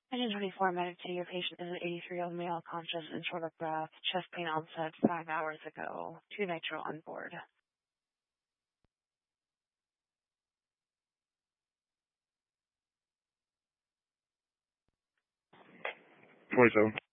1024 medic to your patient is an 83-year-old male conscious and short of breath, chest pain onset 5 hours ago, 2 nitro on board. 27.